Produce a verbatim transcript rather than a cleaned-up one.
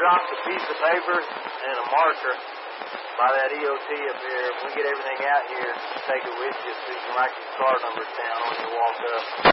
dropped a piece of paper and a marker by that E O T up here. When we get everything out here, take it with you so you can write your car numbers down when you walk up.